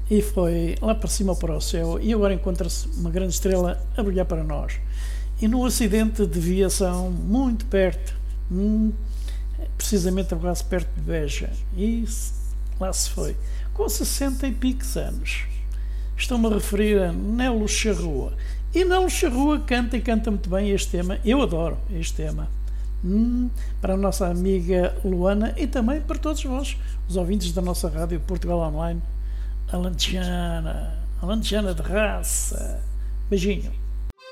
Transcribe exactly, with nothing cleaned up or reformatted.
e foi lá para cima para o céu, e agora encontra-se uma grande estrela a brilhar para nós. E num acidente de viação muito perto, hum, precisamente quase perto de Beja, e lá se foi, com sessenta e picos anos. Estou-me a referir a Nelo Charrua. E Nelo Charrua canta e canta muito bem este tema. Eu adoro este tema. Hum, para a nossa amiga Luana e também para todos vós, os ouvintes da nossa rádio Portugal Online. Alentejana, Alentejana de raça. Beijinho.